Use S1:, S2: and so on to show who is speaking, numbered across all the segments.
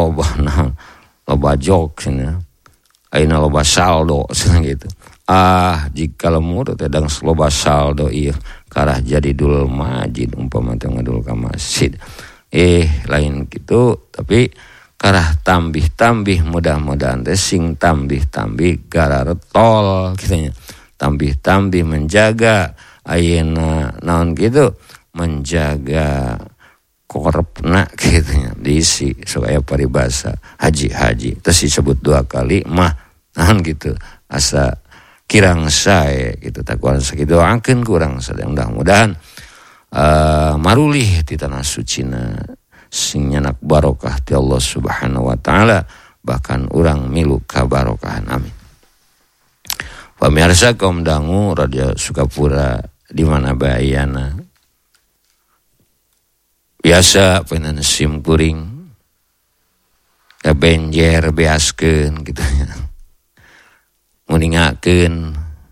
S1: loba naon, loba jok cenah. Ayeuna loba saldo cenah gitu. Jika lemur teh dang loba saldo ieu karah jadi dul majid umpama teh ngadul ka masjid. Lain gitu, tapi karah tambih-tambih mudah-mudahan teh sing tambih-tambih gara retol kitanya. Tambih-tambih menjaga ayeuna naon gitu, menjaga korepna gitu diisi supaya paribasa haji terus disebut 2 kali mah nahan gitu asa kirang sae gitu tak kuasa sakitu doakeun kurang sadaya mudah-mudahan marulih ti tanah sucina sing nyanak barokah ti Allah Subhanahu wa taala bahkan urang milu kabarokahan amin. Pamirsa kaum dangu Radio Sukapura di mana bayana biasa penan sim kuring benjer beaskeun gitu nya muningakeun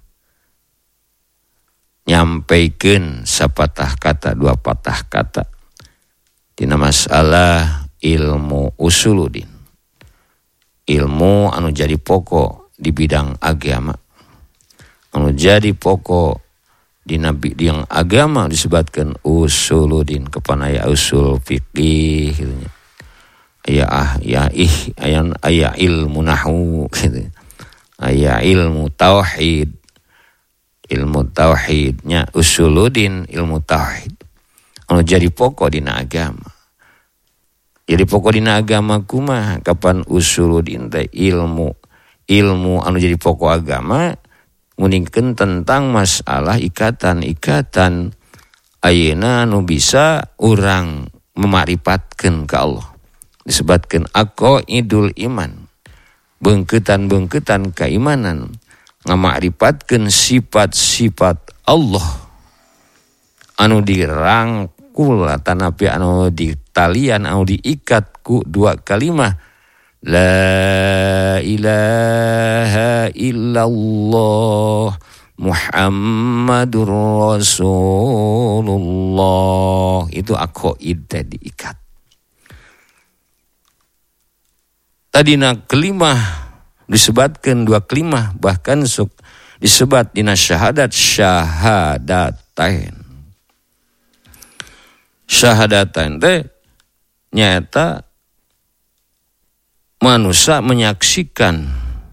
S1: nyampaikeun sapatah kata 2 patah kata dina masalah ilmu usuluddin, ilmu anu jadi pokok di bidang agama, anu jadi pokok di nabi yang agama disebutkan usuluddin kepanaya usul fikih gitu nya. Aya ilmu nahwu gitu. Aya ilmu tauhidnya usuluddin ilmu tauhid. Anu jadi pokok dina agama. Jadi pokok dina agama kumaha kapan usuluddin teh ilmu anu jadi pokok agama nguningkeun tentang masalah ikatan ayeuna nu bisa urang memarifatkeun ka Allah. Disebutkeun aqaidul iman. Beungkeutan keimanan ngamarifatkeun sifat-sifat Allah anu dirangkul tanapi anu ditalian anu diikat ku 2 kalimah la ilaha illallah Muhammadur Rasulullah. Itu aqaid diikat. Tadina kelimah disebutkan 2 kelimah bahkan disebut dina syahadatain. Syahadatain teh nyata manusia menyaksikan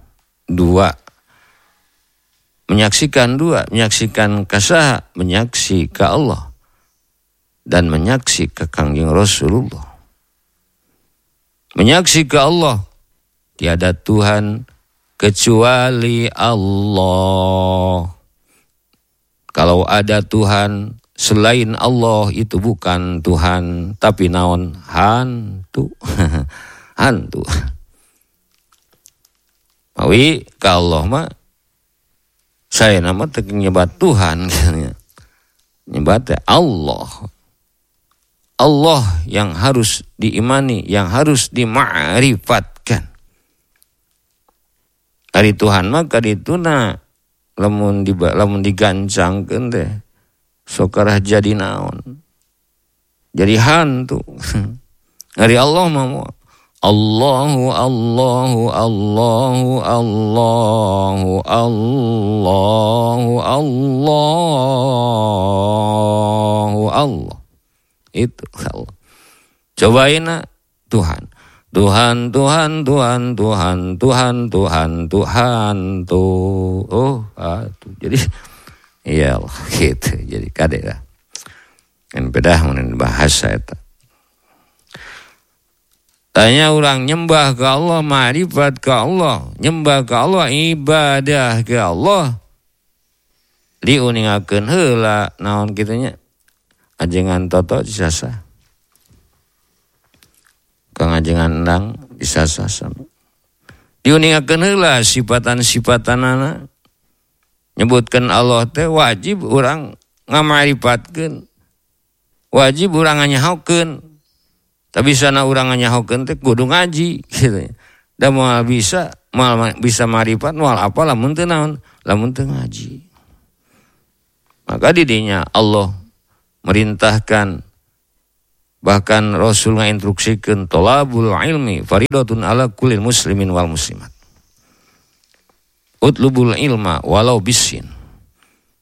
S1: kasaha, menyaksi ke Allah dan menyaksi ke Kangjeng Rasulullah. Menyaksi ke Allah, tiada Tuhan kecuali Allah. Kalau ada Tuhan selain Allah itu bukan Tuhan, tapi naon? Hantu. Hantu. Mawi ka Allah mah saya nama teu nyebat Tuhan nyebat Allah. Allah yang harus diimani, yang harus dima'rifatkan. Ari Tuhan mah kadituna lamun digancangkeun teh sokarah jadi naon? Jadi hantu. Ari Allah mah Allahu Allahu Allahu Allahu Allahu Allahu Allah. Itu Allah. Cobain Tuhan. Tuhan Tuhan Tuhan Tuhan Tuhan Tuhan Tuhan tuh. Tuh. Jadi iya gitu. Jadi kade lah. Kan bedah mun bahasa eta. Tanya orang nyembah ke Allah, ma'rifat ke Allah, nyembah ke Allah, ibadah ke Allah. Diuningakeun heula naon kitu nya. Ajengan toto disasa. Kang ajengan endang disasa sama. Diuningakeun heula sifatan-sifatanana. Nyebutkeun Allah teh wajib urang ngamarifatkeun. Wajib urang nyahokeun. Tapi sana urang nyahokeun teh kudu ngaji gitu. Da moal bisa marifat moal apa lamun teu naon? Lamun teu ngaji. Maka di dinya Allah merintahkan Bahkan Rasul ngainstruksikeun tolabul ilmi faridatun ala kulli muslimin wal muslimat. Utlubul ilma walau bisin.